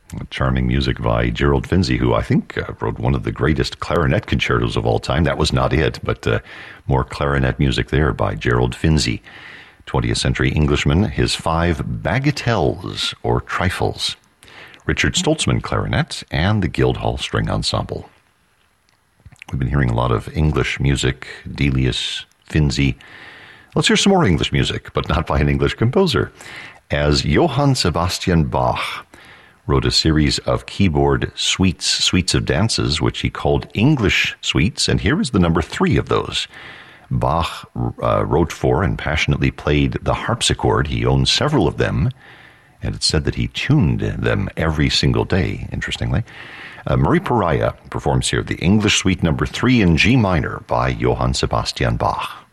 Charming music by Gerald Finzi, who I think wrote one of the greatest clarinet concertos of all time. That was not it, but more clarinet music there by Gerald Finzi, 20th century Englishman. His 5 bagatelles, or trifles. Richard Stoltzman clarinet, and the Guildhall String Ensemble. We've been hearing a lot of English music, Delius, Finzi. Let's hear some more English music, but not by an English composer, as Johann Sebastian Bach wrote a series of keyboard suites of dances, which he called English suites, and here is the number 3 of those. Bach wrote for and passionately played the harpsichord. He owned several of them, and it's said that he tuned them every single day, interestingly. Marie Pariah performs here the English Suite number 3 in G minor by Johann Sebastian Bach.